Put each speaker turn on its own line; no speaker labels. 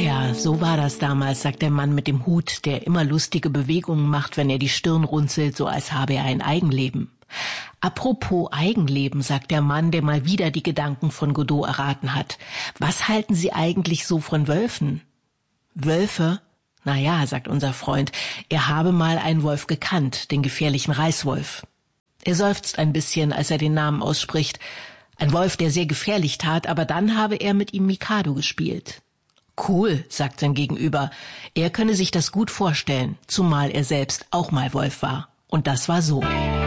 Tja, so war das damals, sagt der Mann mit dem Hut, der immer lustige Bewegungen macht, wenn er die Stirn runzelt, so als habe er ein Eigenleben. Apropos Eigenleben, sagt der Mann, der mal wieder die Gedanken von Godot erraten hat. Was halten Sie eigentlich so von Wölfen? Wölfe? Na ja, sagt unser Freund, er habe mal einen Wolf gekannt, den gefährlichen Reißwolf. Er seufzt ein bisschen, als er den Namen ausspricht. Ein Wolf, der sehr gefährlich tat, aber dann habe er mit ihm Mikado gespielt. Cool, sagt sein Gegenüber. Er könne sich das gut vorstellen, zumal er selbst auch mal Wolf war. Und das war so.